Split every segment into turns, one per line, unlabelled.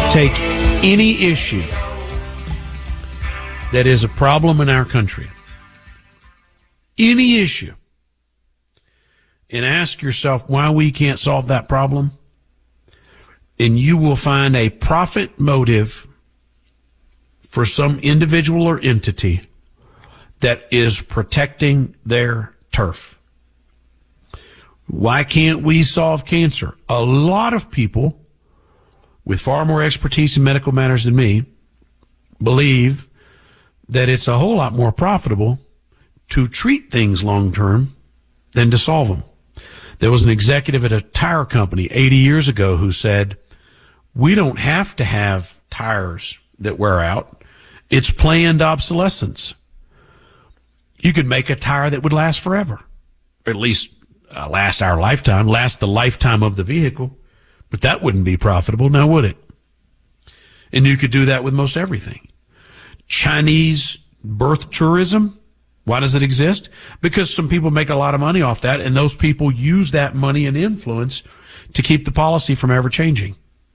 Take any issue that is a problem in our country, any issue, and ask yourself why we can't solve that problem, and you will find a profit motive for some individual or entity that is protecting their turf. Why can't we solve cancer? A lot of people with far more expertise in medical matters than me believe that it's a whole lot more profitable to treat things long term than to solve them. There was an executive at a tire company 80 years ago who said, we don't have to have tires that wear out. It's planned obsolescence. You could make a tire that would last forever, or at least last our lifetime, last the lifetime of the vehicle. But that wouldn't be profitable, now would it? And you could do that with most everything. Chinese birth tourism, why does it exist? Because some people make a lot of money off that, and those people use that money and influence to keep the policy from ever changing.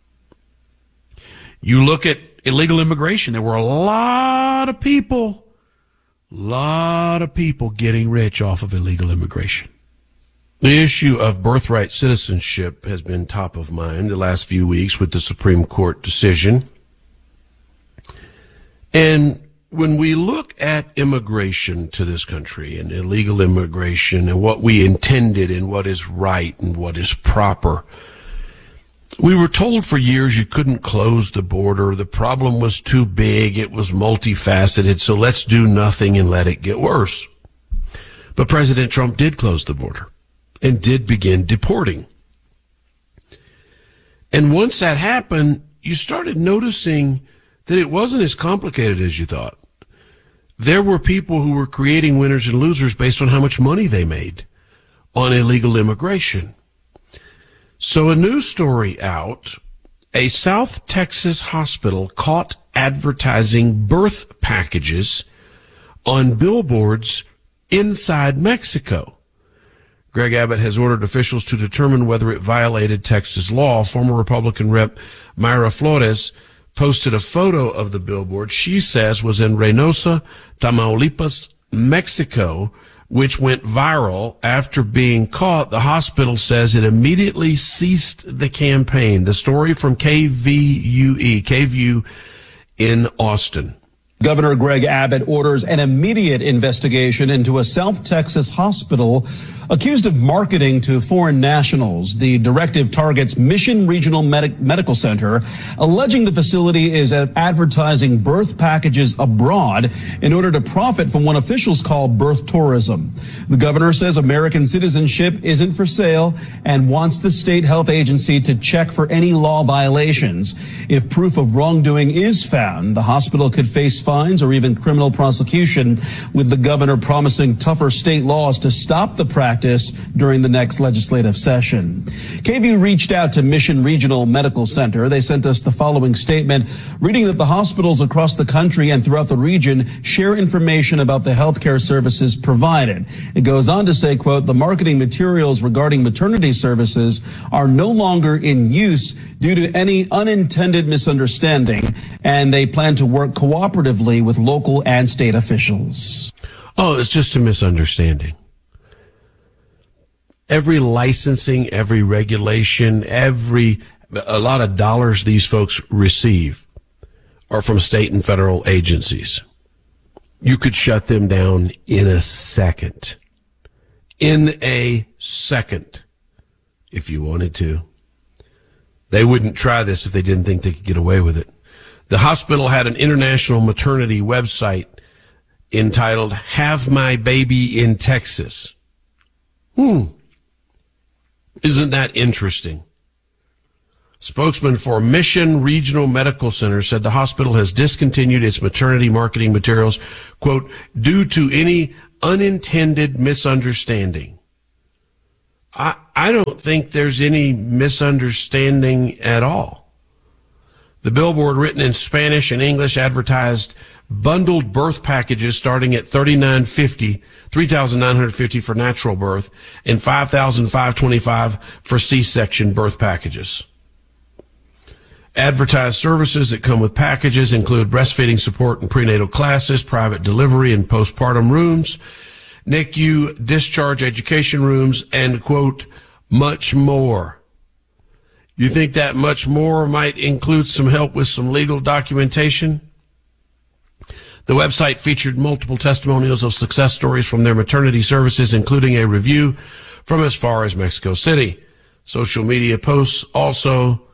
You look at illegal immigration, there were a lot of people getting rich off of illegal immigration. The issue of birthright citizenship has been top of mind the last few weeks with the Supreme Court decision. And when we look at immigration to this country and illegal immigration and what we intended and what is right and what is proper, we were told for years you couldn't close the border. The problem was too big. It was multifaceted. So let's do nothing and let it get worse. But President Trump did close the border and did begin deporting. And once that happened, you started noticing that it wasn't as complicated as you thought. There were people who were creating winners and losers based on how much money they made on illegal immigration. So a news story out, a South Texas hospital caught advertising birth packages on billboards inside Mexico. Greg Abbott has ordered officials to determine whether it violated Texas law. Former Republican Rep. Mayra Flores posted a photo of the billboard she says was in Reynosa, Tamaulipas, Mexico, which went viral after being caught. The hospital says it immediately ceased the campaign. The story from KVUE in Austin.
Governor Greg Abbott orders an immediate investigation into a South Texas hospital accused of marketing to foreign nationals. The directive targets Mission Regional Medical Center, alleging the facility is advertising birth packages abroad in order to profit from what officials call birth tourism. The governor says American citizenship isn't for sale and wants the state health agency to check for any law violations. If proof of wrongdoing is found, the hospital could face fines or even criminal prosecution, with the governor promising tougher state laws to stop the practice during the next legislative session. KVUE reached out to Mission Regional Medical Center. They sent us the following statement, reading that the hospitals across the country and throughout the region share information about the healthcare services provided. It goes on to say, quote, the marketing materials regarding maternity services are no longer in use due to any unintended misunderstanding, and they plan to work cooperatively with local and state officials.
Oh, it's just a misunderstanding. Every licensing, every regulation, a lot of dollars these folks receive are from state and federal agencies. You could shut them down in a second. In a second, if you wanted to. They wouldn't try this if they didn't think they could get away with it. The hospital had an international maternity website entitled Have My Baby in Texas. Isn't that interesting? Spokesman for Mission Regional Medical Center said the hospital has discontinued its maternity marketing materials, quote, due to any unintended misunderstanding. I don't think there's any misunderstanding at all. The billboard, written in Spanish and English, advertised bundled birth packages starting at $3,950 for natural birth and $5,525 for C-section birth packages. Advertised services that come with packages include breastfeeding support and prenatal classes, private delivery and postpartum rooms, NICU discharge education rooms, and, quote, much more. You think that much more might include some help with some legal documentation? The website featured multiple testimonials of success stories from their maternity services, including a review from as far as Mexico City. Social media posts also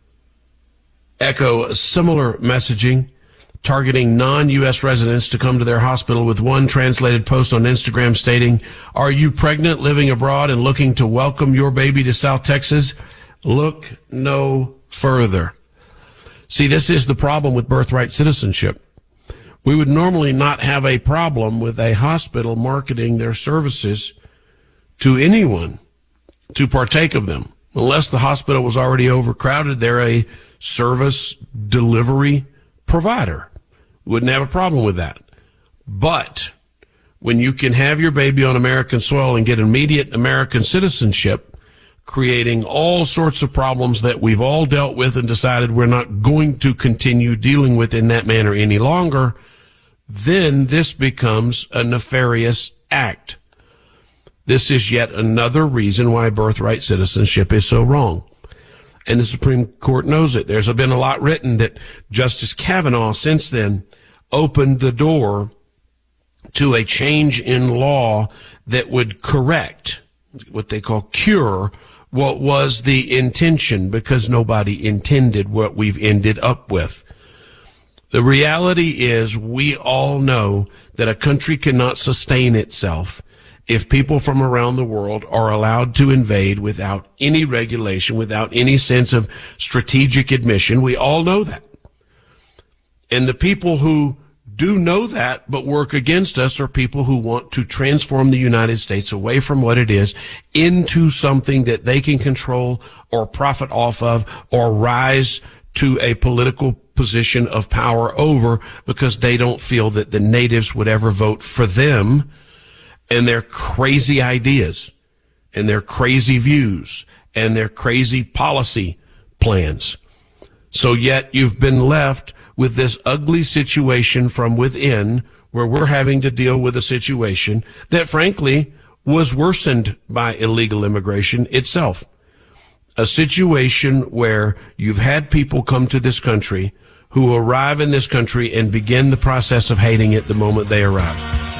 echo similar messaging, targeting non-U.S. residents to come to their hospital, with one translated post on Instagram stating, "Are you pregnant, living abroad, and looking to welcome your baby to South Texas? Look no further." See, this is the problem with birthright citizenship. We would normally not have a problem with a hospital marketing their services to anyone to partake of them. Unless the hospital was already overcrowded, they're a service delivery provider. Wouldn't have a problem with that. But when you can have your baby on American soil and get immediate American citizenship, creating all sorts of problems that we've all dealt with and decided we're not going to continue dealing with in that manner any longer, then this becomes a nefarious act. This is yet another reason why birthright citizenship is so wrong. And the Supreme Court knows it. There's been a lot written that Justice Kavanaugh since then opened the door to a change in law that would correct, what they call cure, what was the intention, because nobody intended what we've ended up with. The reality is we all know that a country cannot sustain itself if people from around the world are allowed to invade without any regulation, without any sense of strategic admission. We all know that. And the people who do know that but work against us are people who want to transform the United States away from what it is into something that they can control or profit off of or rise to a political position of power over, because they don't feel that the natives would ever vote for them and their crazy ideas and their crazy views and their crazy policy plans. So yet you've been left with this ugly situation from within, where we're having to deal with a situation that frankly was worsened by illegal immigration itself. A situation where you've had people come to this country who arrive in this country and begin the process of hating it the moment they arrive.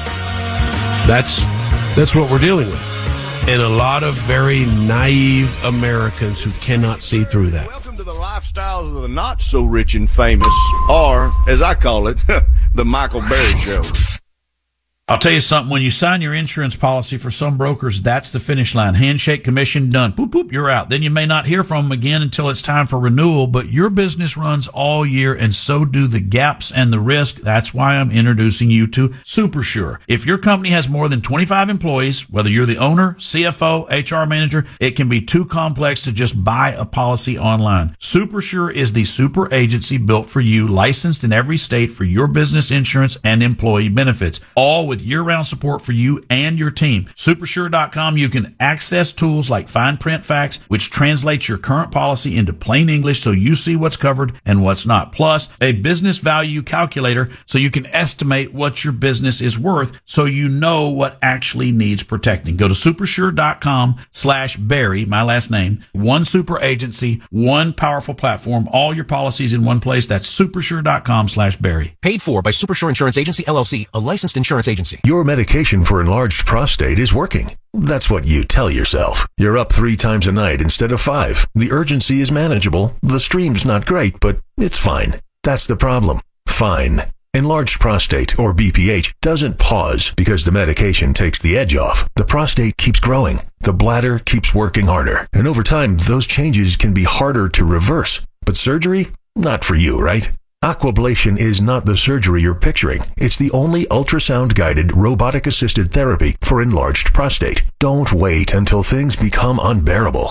That's what we're dealing with. And a lot of very naive Americans who cannot see through that.
Welcome to the lifestyles of the not so rich and famous, or as I call it, the Michael Berry Show.
I'll tell you something, when you sign your insurance policy, for some brokers, that's the finish line. Handshake, commission, done. Boop, boop, you're out. Then you may not hear from them again until it's time for renewal, but your business runs all year, and so do the gaps and the risk. That's why I'm introducing you to SuperSure. If your company has more than 25 employees, whether you're the owner, CFO, HR manager, it can be too complex to just buy a policy online. SuperSure is the super agency built for you, licensed in every state for your business insurance and employee benefits, all with year-round support for you and your team. Supersure.com, you can access tools like Fine Print Facts, which translates your current policy into plain English so you see what's covered and what's not. Plus, a business value calculator so you can estimate what your business is worth so you know what actually needs protecting. Go to supersure.com/Barry, my last name. One super agency, one powerful platform, all your policies in one place. That's supersure.com/Barry.
Paid for by Supersure Insurance Agency, LLC, a licensed insurance agency.
Your medication for enlarged prostate is working. That's what you tell yourself. You're up 3 times a night instead of 5. The urgency is manageable. The stream's not great, but it's fine. That's the problem. Fine. Enlarged prostate, or BPH, doesn't pause because the medication takes the edge off. The prostate keeps growing. The bladder keeps working harder. And over time, those changes can be harder to reverse. But surgery? Not for you, right? Aquablation is not the surgery you're picturing. It's the only ultrasound-guided, robotic-assisted therapy for enlarged prostate. Don't wait until things become unbearable.